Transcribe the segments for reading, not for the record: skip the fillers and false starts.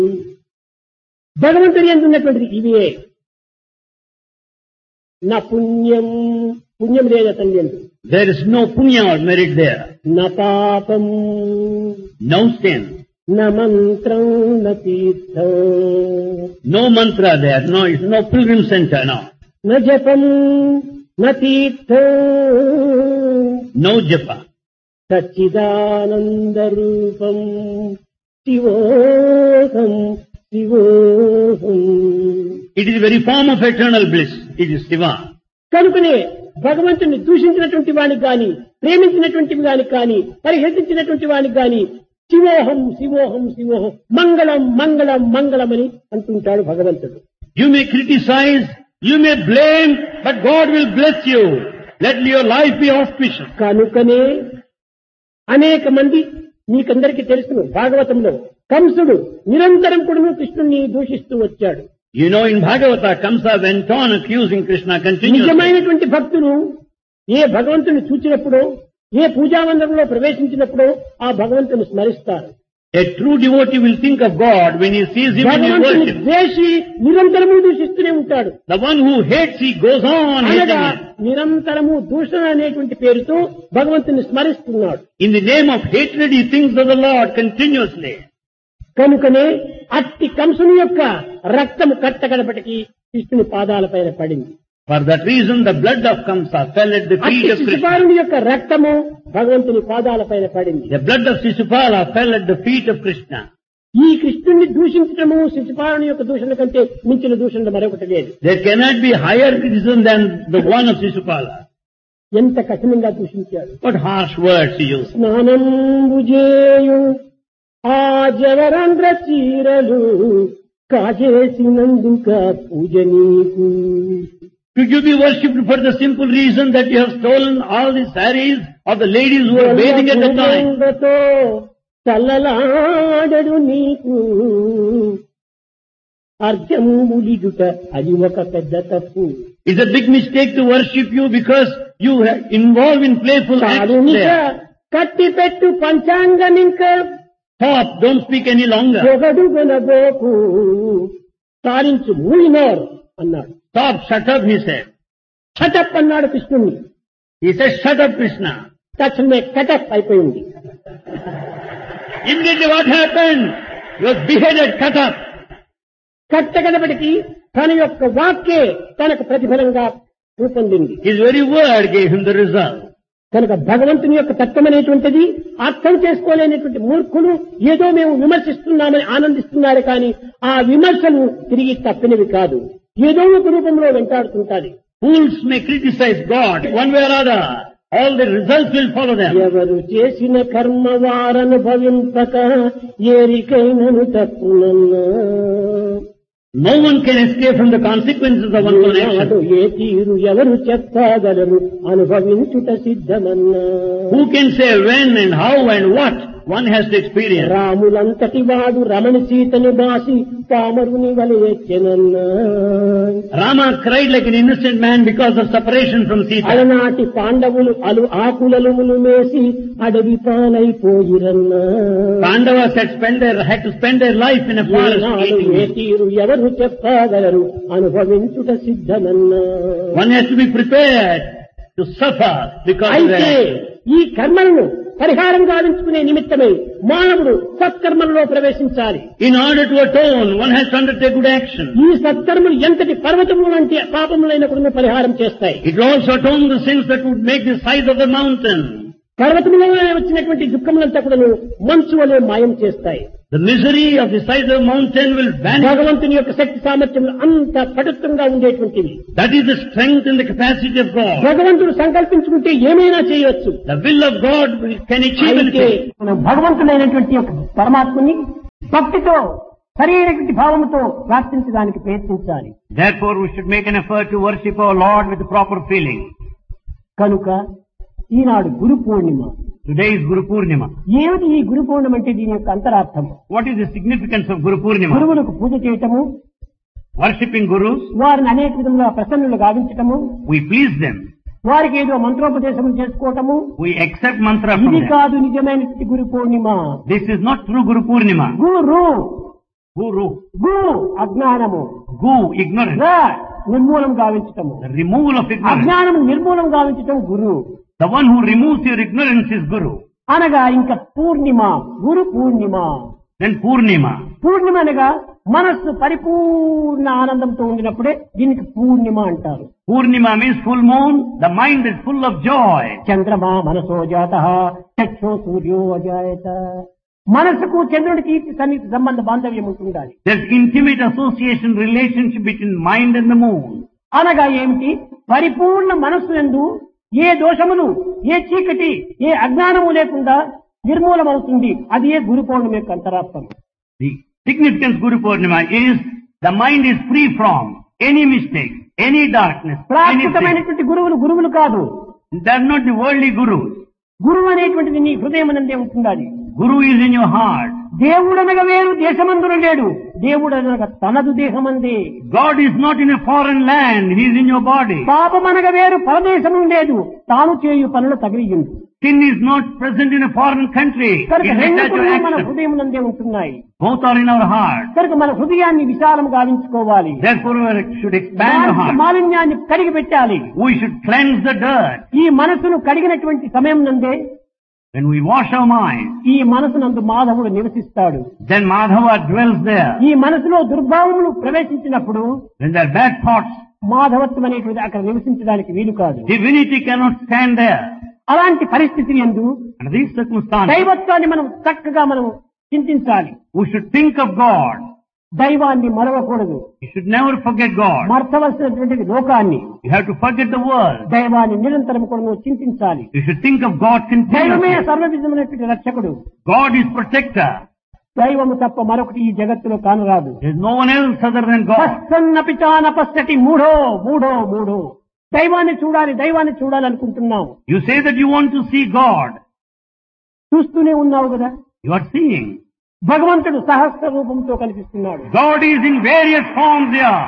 భగవంతుని యందు ఉన్నటువంటిది ఇవే. నా పుణ్యం, పుణ్యం లేదు అతని యందు. There is no punya or merit there. నా పాపం, No sin. నా మంత్రం, నా తీర్థం, No mantra there. No pilgrim center. No. నా జపం, నా తీర్థం, No japa. సచ్చిదానంద రూపం శివోహం శివోహం. It is the very form of eternal bliss. It is Shiva. కనుకనే భగవంతుని దూషించినటువంటి వానికి గాని, ప్రేమించినటువంటి వానికి గాని, పరిహసించినటువంటి వానికి గాని శివోహం శివోహం శివోహం, మంగళం మంగళం మంగళం అని అంటుంటాడు భగవంతుడు. You may criticize, you may blame, but God will bless you. Let your life be auspicious. కనుకనే అనేక మంది మీకందరికీ తెలుసును, భాగవతంలో కంసుడు నిరంతరం కూడా కృష్ణుని దూషిస్తూ వచ్చాడు. You know, in Bhagavata, Kamsa went on accusing Krishna continuously. నిజమైనటువంటి భక్తులు ఏ భగవంతుని చూచినప్పుడో, ఏ పూజామందిరంలో ప్రవేశించినప్పుడో ఆ భగవంతుని స్మరిస్తారు. A true devotee will think of God when he sees him in his భగవంతుని worship. ద్వేషి నిరంతరము దూషిస్తూనే ఉంటాడు. The one who hates, he goes on hating అనగా him. నిరంతరము దూషణ అనేటువంటి పేరుతో భగవంతుని స్మరిస్తున్నాడు. In the name of hatred, he thinks of the Lord continuously. కనుకనే అట్టి కంసుని యొక్క రక్తము కట్టగడపటికి కృష్ణుని పాదాలపైన పడింది. For that reason, the blood of Kamsa fell at the అట్టి feet of Krishna. శిశుపాలుని యొక్క రక్తము భగవంతుని పాదాలపైన పడింది. The blood of Sisupala fell at the feet of Krishna. ఈ కృష్ణుని దూషించటము శిశుపాలుని యొక్క దూషణ కంటే మించిన దూషణ మరొకటి లేదు. There cannot be higher criticism than the one of Sisupala. ఎంత కఠినంగా దూషించాడు. What harsh words he used. స్నానంబు చేయు ఆ జవరంధ్ర చీరలు కాజేసినందుక పూజ నీకు. Should you be worshipped for the simple reason that you have stolen all the saris of the ladies who were bathing at the time? తో చల్లలాడడు నీకు అర్జంబులిడుట అది ఒక పెద్ద తప్పు. It's a big mistake to worship you because you are involved in playful acts కాలునిక there. కట్టి పెట్టు పంచాంగమింక Stop, don't speak any longer. పొగడు గనబోకు సారించు మూయినోర్ అన్నాడు. Stop, shut up, he said. Shut up అన్నాడు కృష్ణుణ్ణి. He said, shut up, Krishna. తక్షణమే కటప్ అయిపోయింది. Immediately what happened? He was beheaded, cut up. కట్టగడపటికి తన యొక్క వాక్యే తనకు ప్రతిఫలంగా రూపొందింది. His very word gave him the result. కనుక భగవంతుని యొక్క తత్వం అనేటువంటిది అర్థం చేసుకోలేనటువంటి మూర్ఖులు ఏదో మేము విమర్శిస్తున్నామని ఆనందిస్తున్నారు కానీ ఆ విమర్శలు తిరిగి తప్పినవి కాదు, ఏదో ఒక రూపంలో వెంటాడుతుంటాది. Fools may criticize God one way or other. All the results will follow them. ఎవరు చేసిన కర్మ వారనుభవింపక ఏరికైనను తప్పునన్నా. No one can escape from the consequences of one's own action. ఏ తీరు ఎవరు చెప్పగలరు అనుభవించుట సిద్ధమన్నా. Who can say when and how and what one has to experience? రాములంతటి వాడు రమణి సీతను బాసి పామరుని వలె ఎచ్చెనన్నా. Rama cried like an innocent man because of separation from Sita. అలనాటి పాండవులు ఆకులలుములు మేసి అడవి పాలైపోయిరన్నా. Pandavas had to spend their life in a forest eating A meat. తీరు ఎవరు చెప్పగలరు అనుభవించుట సిద్ధమన్నా. One has to be prepared to suffer because of అయితే that. ఈ కర్మలను పరిహారం గావించుకునే నిమిత్తమై మానవుడు సత్కర్మల్లో ప్రవేశించాలి. In order to atone, one has to undertake good action. ఈ సత్కర్మలు ఎంతటి పర్వతములు వంటి పాపములైనప్పుడు పరిహారం చేస్తాయి. It will also atone the sins that would make the size of the mountain. పర్వతములో వచ్చినటువంటి దుఃఖములంతా కూడా మంచు వలె మాయం చేస్తాయి. The misery of the size of the mountain will vanish. భగవంతుని యొక్క శక్తి సామర్థ్యములు అంత పటుత్వంగా ఉండేటువంటివి. That is the strength and the capacity of God. భగవంతుడు సంకల్పించుకుంటే ఏమైనా చేయవచ్చు. The will of God can achieve అయితే anything. మనం భగవంతుడైనటువంటి యొక్క పరమాత్మని భక్తితో సరైనటువంటి భావముతో ప్రార్థించడానికి ప్రయత్నించాలి. Therefore, we should make an effort to worship our Lord with the proper feeling. కనుక ఈనాడు Guru Purnima. Today is Guru Purnima. ఏమిటి ఈ గురు పూర్ణిమ అంటే దీని యొక్క అంతరార్థం? What is the significance of Guru Purnima? గురువులకు పూజ చేయటము, Worshipping Gurus, వారిని అనేక విధంగా ప్రసన్నులు గావించటము, we please them. వారికి ఏదో మంత్రోపదేశం చేసుకోవటము, We accept mantra from ఇది them. కాదు నిజమైనటువంటి Guru Purnima. This is not true Guru Purnima. Guru Guru. గు అజ్ఞానము, Gu, ignorance. ర నిర్మూలం గావించటము, The removal of ignorance. అజ్ఞానం నిర్మూలం గావించటం గురు. The one who removes your ignorance is Guru. అనగా ఇంకా పూర్ణిమ, గురు పూర్ణిమ. Then Purnima. పూర్ణిమ అనగా మనస్సు పరిపూర్ణ ఆనందంతో ఉండినప్పుడే దీనికి పూర్ణిమ అంటారు. Purnima means full moon. The mind is full of joy. చంద్రమా మనసో జాత చక్షో సూర్యో అజాయత. మనసుకు చంద్రుడికి సన్నిహిత సంబంధ బాంధవ్యం ఉంటుండాలి. There's intimate association, relationship between mind and the moon. అనగా ఏమిటి? పరిపూర్ణ మనస్సు యందు ఏ దోషములు, ఏ చీకటి, ఏ అజ్ఞానము లేకుండా నిర్మూలమవుతుంది. అది ఏ గురు పౌర్ణమి యొక్క అంతరార్థం. The significance Guru Purnima is the mind is free from any mistake, any darkness, anything. ప్రాకృతమైనటువంటి గురువులు కాదు. They're not the worldly gurus. గురువు అనేటువంటిది నీ హృదయమనందే ఉంటుండాలి. Guru is in your heart. దేవుడనగా వేరు దేశమందున లేడు. దేవుడనగా తనదు దేహమందే. God is not in a foreign land. He is in your body. పాపమనగా వేరు పరదేశము లేదు. తాను చేయు పనులు తగిలియుండు. Sin is not present in a foreign country. కనుక It is రెండు attached to కూడా మన action. హృదయమునందే ఉంటున్నాయి. Both are in our heart. కనుక మన హృదయాన్ని విశాలం గావించుకోవాలి. Therefore, we should expand the మానసిక heart. మాలిన్యాన్ని కడిగి పెట్టాలి. We should cleanse the dirt. ఈ మనసును కడిగినటువంటి సమయం నందే When we wash our mind, ఈ మనసునందు మాధవుడు నివసిస్తాడు. then Madhava dwells there. ఈ మనసులో దుర్భావములు ప్రవేశించినప్పుడు When there are bad thoughts, మాధవత్వం అనేటువంటి అక్కడ నివసించడానికి వీలు కాదు. divinity cannot stand there. అలాంటి పరిస్థితి యందు Under these circumstances, దైవత్వాన్ని మనం చక్కగా మనం చింతించాలి. we should think of God. దైవాన్ని మరవకూడదు. You should never forget God. మర్చవలసినటువంటి లోకాన్ని, You have to forget the world. దైవాన్ని నిరంతరం కూడా నువ్వు చింతించాలి. You should think of God దైవమే continuously. సర్వవిధమైనటువంటి రక్షకుడు. God is protector. దైవము తప్ప మరొకటి ఈ జగత్తులో కానరాదు. There is no one else other than God. పశ్చన్నపిచానపశ్చటి మూఢో మూఢో మూఢో. దైవాన్ని చూడాలి అనుకుంటున్నావు. You say that you want to see God. చూస్తూనే ఉన్నావు కదా. You are seeing. భగవంతుడు సహస్ర రూపంతో కనిపిస్తున్నాడు. God is in various forms there.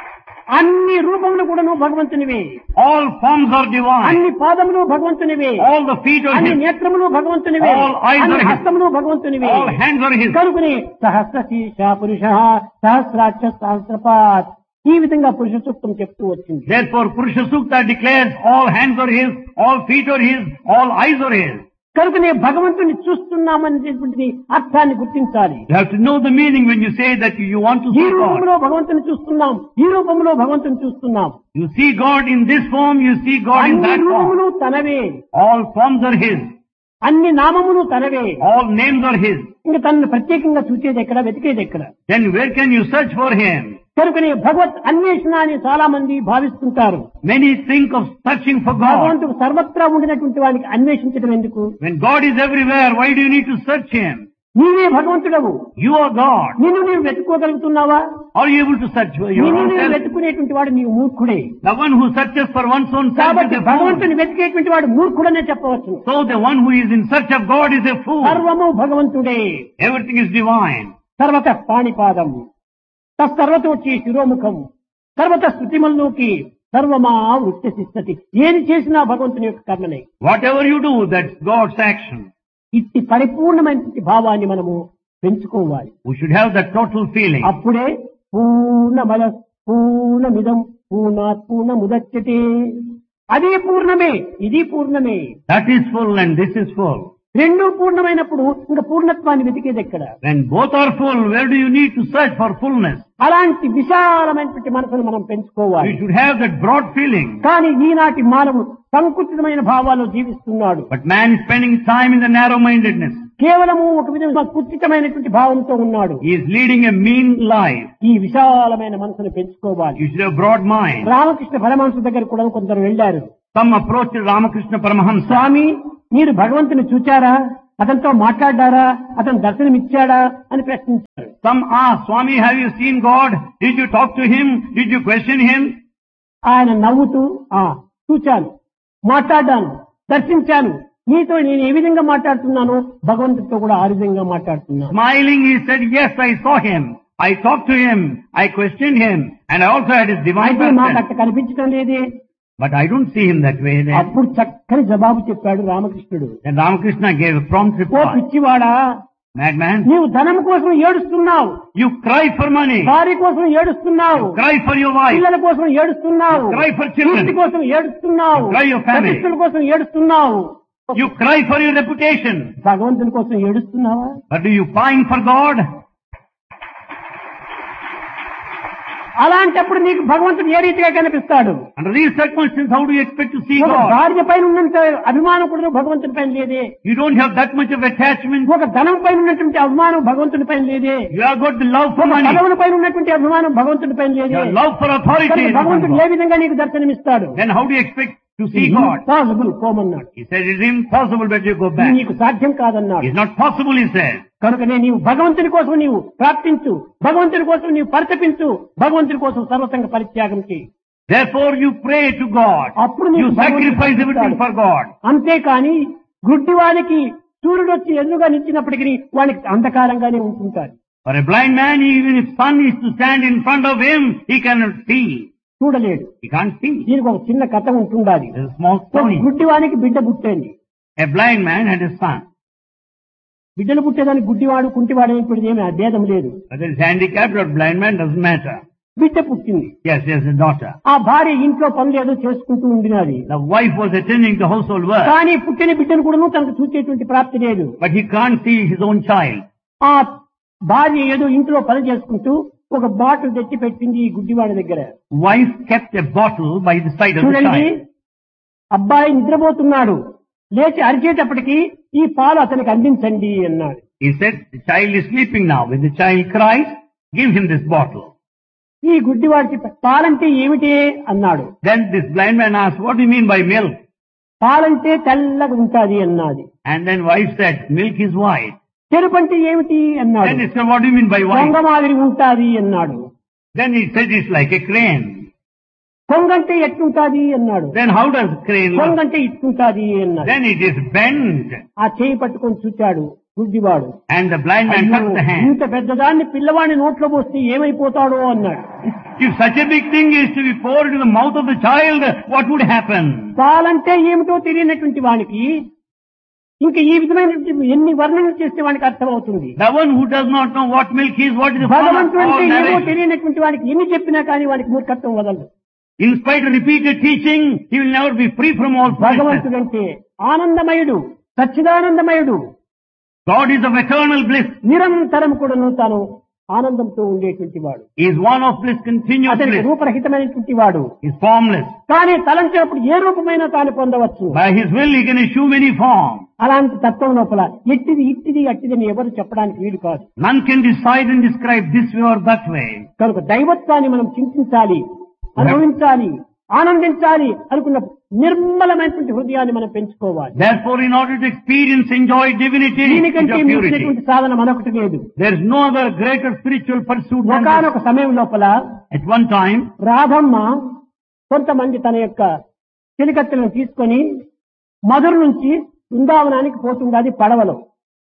అన్ని రూపములు కూడా నువ్వు భగవంతునివే. All forms are divine. అన్ని పాదములు భగవంతునివే. All the feet are అన్ని His. నేత్రములు భగవంతునివే. All eyes అన్ని are His. హస్తములు భగవంతునివే. All hands are His. కనుకనే సహస్ర శీర్ష పురుష సహస్రాక్ష సహస్రపాత్ ఈ విధంగా పురుష సూక్తం చెప్తూ వచ్చింది. Therefore, Purusha Sukta declares all hands are His, all feet are His, all eyes are His. కనుకనే భగవంతుని చూస్తున్నామనేటువంటిది అర్థాన్ని గుర్తించాలి. You have to know the meaning when you say that you want to ఈ see God. రూపంలో భగవంతుని చూస్తున్నాం, ఈ రూపంలో భగవంతుని చూస్తున్నాం. You see God in this form, you see God in అన్ని that form. రూపములు తనవే, All forms are His. అన్ని నామములు తనవే. All names are His. ఇంకా తనను ప్రత్యేకంగా చూచేది ఎక్కడ, వెతికేది ఎక్కడ? Then where can you search for Him? కనుకనే భగవత్ అన్వేషణ అని చాలా మంది భావిస్తుంటారు. Many think of searching for God. భగవంతుడు సర్వత్రా ఉండినటువంటి వానికి అన్వేషించడం ఎందుకు? When God is everywhere, why do you need to search Him? నీవే భగవంతుడవు. You are God. నిన్ను నీవు వెతుక్కోగలుగుతున్నావా? Are you able to search for నిన్ను నీవు yourself? వెతుకునేటువంటి వాడు నీవు మూర్ఖుడే. The one who searches for one's own self కాబట్టి is a fool. భగవంతుని వెతికేటువంటి వాడు మూర్ఖుడనే చెప్పవచ్చు. So the one who is in search of God is a fool. సర్వము భగవంతుడే. Everything is divine. సర్వత పాణిపాదం తత్సర్వతోచి శిరోముఖం సర్వత స్థుతిమల్లోకి సర్వమా వృత్తిస్తతి. ఏది చేసినా భగవంతుని యొక్క కర్మనే. Whatever you do, that's God's action. ఇట్టి పరిపూర్ణమైన భావాన్ని మనము పెంచుకోవాలి. We should have that total feeling. అప్పుడే పూర్ణమద పూర్ణమిదం పూర్ణాత్ పూర్ణముదచ్యతే. అది పూర్ణమే, ఇది పూర్ణమే. That is full and this is full. రెండు పూర్ణమైనప్పుడు ఇంకా పూర్ణత్వాన్ని వెతికేది ఎక్కడ? When both are full, where do you need to search for fullness? అలాంటి విశాలమైనటువంటి మనసును మనం పెంచుకోవాలి. You should have that broad feeling. కానీ ఈనాటి మానవుడు సంకుచితమైన భావాల్లో జీవిస్తున్నాడు. But man is spending time in the narrow-mindedness. కేవలము ఒక విధంగా కుచితమైనటువంటి భావంతో ఉన్నాడు. He is leading a mean life. ఈ విశాలమైన మనసును పెంచుకోవాలి. You should have broad mind. Ramakrishna Paramahamsa దగ్గర కూడా కొందరు వెళ్లారు. Some approached Ramakrishna Paramahamsa. స్వామి, మీరు భగవంతుని చూచారా? అతనితో మాట్లాడారా? అతను దర్శనమిచ్చాడా అని ప్రశ్నించారు. Some asked, Swami, have you seen God? Did you talk to Him? Did you question Him? ఆయన నవ్వుతూ చూచాను, మాట్లాడాను, దర్శించాను. నీతో నేను ఏ విధంగా మాట్లాడుతున్నానో భగవంతుడితో కూడా ఆ విధంగా మాట్లాడుతున్నాను. Smiling, he said, yes, I saw Him. I talked to Him. I questioned Him. And I also had His divine అయితే మాకు presence. అట్లా కనిపించడం లేదే. But I don't see Him that way then. అప్పుడు చక్కని జవాబు చెప్పాడు రామకృష్ణుడు. Then Ramakrishna gave a prompt oh reply. పిచ్చివాడా, Madman, నీవు ధనం కోసం ఏడుస్తున్నావు, you cry for money, భార్య కోసం ఏడుస్తున్నావు, cry for your wife, పిల్లల కోసం ఏడుస్తున్నావు, cry for children, కీర్తి కోసం ఏడుస్తున్నావు, cry your family, ప్రతిష్టల కోసం ఏడుస్తున్నావు. you cry for your reputation. భగవంతుని కోసం ఏడుస్తున్నావా? But do you pine for God? అలాంటప్పుడు నీకు భగవంతుడు ఏ రీతిగా కనిపిస్తాడు? Under these circumstances, how do you expect to see ఒక God? భార్య పైన ఉన్నంత అభిమానం కూడా భగవంతుని పైన లేదే. You don't have that much of attachment. ఒక ధనం పైన ఉన్నటువంటి అభిమానం భగవంతుని పైన లేదే. You have got the love for ఒక money. పదవుల పైన ఉన్నటువంటి అభిమానం భగవంతుని పైన లేదే. Your love for authority. కనుక is భగవంతుడు not ఏ విధంగా నీకు దర్శనమిస్తాడు? God. Then how do you expect to see God? Possible పోమన్నాడు. He said it is impossible that you go back. నీకు సాధ్యం కాదన్నాడు. It's not possible, he said. కనుకనే నీవు భగవంతుని కోసం నీవు ప్రార్థించు, భగవంతుని కోసం నీవు పరితపించు, భగవంతుని కోసం సర్వసంగ పరిత్యాగం చేయి. Therefore you pray to God. అప్పుడు నీకు You భగవంతుడు sacrifice everything కనిపిస్తాడు. for God. అంతేకాని గుడ్డివానికి సూర్యుడు వచ్చి ఎదురుగా నిలిచినప్పటికీ వానికి అంధకారంగానే ఉంటుంటారు. For a blind man, even if sun is to stand in front of him, he cannot see. చూడలేడు. He can't see. దీనికి ఒక చిన్న కథ ఉంటుండాలి. There's a small ఒక story. గుడ్డివానికి బిడ్డ పుట్టేది. A blind man had a son. బిడ్డలు పుట్టేదానికి గుడ్డివాడు కుంటివాడు అనేటువంటిది ఏమీ భేదం లేదు. Whether he's handicapped or blind man doesn't matter. బిడ్డ పుట్టింది. Yes, he has a daughter. ఆ భార్య ఇంట్లో పనులు ఏదో చేసుకుంటూ ఉండినది. The wife was attending to household work, కానీ పుట్టిన బిడ్డను కూడా తనకు చూసేటువంటి ప్రాప్తి లేదు. but he can't see his own child. ఆ భార్య ఏదో ఇంట్లో పని చేసుకుంటూ ఒక బాటిల్ తెచ్చి పెట్టింది ఈ గుడ్డివాడి దగ్గర. Wife kept a bottle by the side of the చూడండి, child. అబ్బాయి నిద్రపోతున్నాడు, లేచి అరిచేటప్పటికి ఈ పాలు అతనికి అందించండి అన్నాడు. He said, the child is sleeping now. When the child cries, give him this bottle. ఈ గుడ్డివాడికి పాలంటే ఏమిటి అన్నాడు. Then this blind man asked, what do you mean by milk? పాలంటే తెల్లగా ఉంటాది అన్నది. And then wife said, milk is white. చెరుపంటే ఏమిటి అన్నాడు. Then he said, what do you mean by white? కొంగ మాదిరి ఉంటాది అన్నాడు. Then he said, it's like a crane. కొంగంటే ఎట్టుంటాది అన్నాడు. Then how does crane look? కొంగంటే ఇట్టుంటాది అన్నాడు. Then it is bent. ఆ చేయి పట్టుకొని చూచాడు గుడ్డివాడు. And the blind man touched the hand. ఇంత పెద్దదాన్ని పిల్లవాడిని నోట్లో పోస్తే ఏమైపోతాడో అన్నాడు. If such a big thing is to be poured into the mouth of the child, what would happen? పాలంటే ఏమిటో తెలియనటువంటి వానికి ఇంకా ఈ విధమైనటువంటి ఎన్ని వర్ణనలు చేస్తే వానికి అర్థమవుతుంది. The one who does not know what milk is, what is the form of భగవంతుడు అంటే all ఏమో narration. తెలియనటువంటి వానికి ఎన్ని చెప్పినా కానీ వానికి మూర్ఖత్వం వదలదు. In spite of repeated teaching, he will never be free from all foolishness. భగవంతుడు అంటే ఆనందమయుడు, సచ్చిదానందమయుడు, God is of eternal bliss. నిరంతరం కూడాను తాను ఆనందంతో ఉండేటువంటి వాడు. He is one of bliss, continuous అతనికి bliss. రూపరహితమైనటువంటి వాడు. He is formless. కానీ తలంచినప్పుడు ఏ రూపమైనా తాను పొందవచ్చు. By his will, he can assume any form. అలాంటి తత్వం లోపల ఎట్టిది ఇట్టిది అట్టిదని ఎవరు చెప్పడానికి వీలు కాదు. None can decide and describe this way or that way. కనుక దైవత్వాన్ని మనం చింతించాలి, అనుభవించాలి, ఆనందించాలి అనుకున్న నిర్మలమైనటువంటి హృదయాన్ని మనం పెంచుకోవాలి. Therefore, in order to experience, enjoy divinity, దీనికంటే of purity, మించినటువంటి సాధన మనొకటి లేదు. there is no other greater spiritual pursuit than this. ఒకనొక సమయం లోపల At one time, రాధమ్మ కొంతమంది తన యొక్క చెలికత్తెలను తీసుకొని మధుర నుంచి బృందావనానికి పోతుండది పడవలో.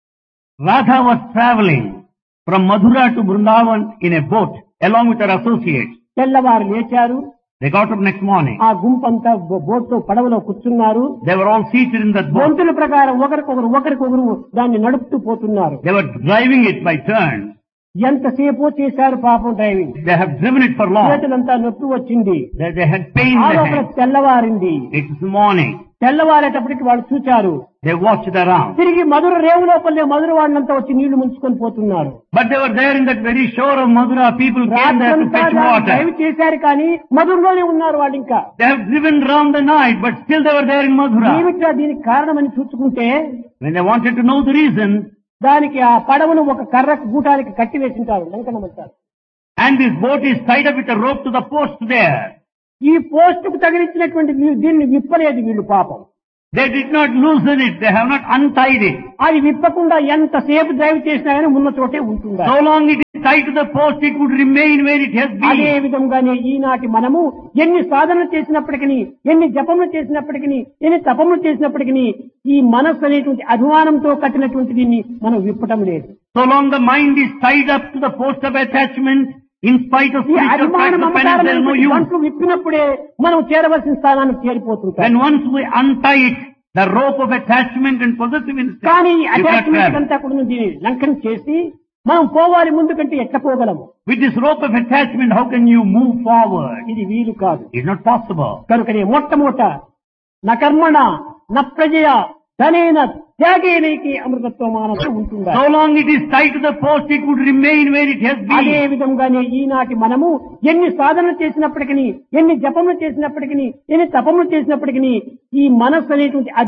Radha was traveling from Madhura to Vrindavan in a boat along with her associates. తెల్లవారు లేచారు. They got up next morning. ఆ గుంపంతా బోట్లో పడవలో కూర్చున్నారు. They were all seated in that boat. వంతుల ప్రకారం ఒకరికొకరు దాన్ని నడుపుతూ పోతున్నారు. They were driving it by turns. ఎంతసేపో చేశారు పాపం driving. They have driven it for long. చేతులంతా నొప్పి వచ్చింది. They had pain ఆ in their లోపల hands. తెల్లవారింది. It's morning. తెల్లవారేటప్పటికి వాళ్ళు చూచారు. They watched around. తిరిగి మధుర రేవు లోపలే మధుర వాళ్ళంతా వచ్చి నీళ్లు ముంచుకొని పోతున్నారు. But they were there in that very shore of Madhura. People came there to fetch water. Drive చేశారు కానీ మధురలోనే ఉన్నారు వాళ్ళు ఇంకా. They have driven round the night, but still they were there in Madhura. ఏమిటా దీనికి కారణమని చూసుకుంటే When they wanted to know the reason, దానికి ఆ పడవను ఒక కర్రకు గూటానికి కట్టి వేసింటారు, లంకనమంటారు. and this boat is tied up with a rope to the post there. ఈ పోస్ట్ కు తగిలించినటువంటి దీన్ని విప్పలేదు వీళ్ళు పాపం. They did not loosen it. They have not untied it. అది విప్పకుండా ఎంతసేపు డ్రైవ్ చేసినా కానీ ఉన్న చోటే ఉంటుందా. So long it is tied to the post, it would remain where it has అదే been. విధంగానే ఈనాటి మనము ఎన్ని సాధనలు చేసినప్పటికీ, ఎన్ని జపములు చేసినప్పటికీ, ఎన్ని తపములు చేసినప్పటికీ ఈ మనస్సు అనేటువంటి అభిమానంతో కట్టినటువంటి దీన్ని మనం విప్పటం లేదు. So long the mind is tied up to the post of attachment, in spite of ఈ spiritual అభిమానం practice of penance, there is no use. గంటలు విప్పినప్పుడే మనం చేరవలసిన స్థానానికి చేరిపోతుంటాం. When once we untie it, The rope of attachment and possessive instinct. కానీ You can't attachment travel. అంతా కూడా దీన్ని లంఘన చేసి మనం పోవాలి ముందు కంటే ఎట్లా పోగలము? With this rope of attachment, how can you move forward? ఇది వీలు కాదు. It's not possible. కనుకనే మొట్టమొదట న కర్మణ న ప్రజయ ధనేన త్యాగేనైకి అమృతత్వమానత ఉంటుందా? So long it is tied to the post, it would remain where it has అదే been. విధంగానే ఈనాటి మనము ఎన్ని సాధనలు చేసినప్పటికీ, ఎన్ని జపములు చేసినప్పటికీ, ఎన్ని తపములు చేసినప్పటికీ ఈ మనస్సు అనేటువంటి